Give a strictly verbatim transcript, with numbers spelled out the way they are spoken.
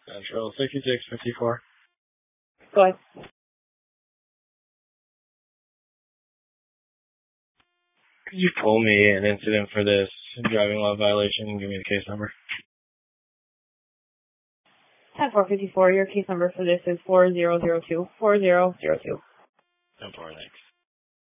Central sixty-six fifty-four. Go ahead. Could you pull me an incident for this driving law violation and give me the case number? ten four fifty-four, your case number for this is four zero zero two four zero zero two. ten four, thanks.